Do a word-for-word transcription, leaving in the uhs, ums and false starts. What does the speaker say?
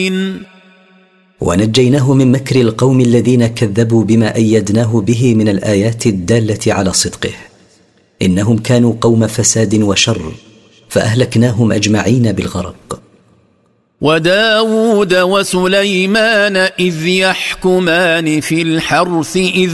ونجيناه من مكر القوم الذين كذبوا بما أيدناه به من الآيات الدالة على صدقه، إنهم كانوا قوم فساد وشر، فأهلكناهم أجمعين بالغرق. وداود وسليمان إذ يحكمان في الحرث إذ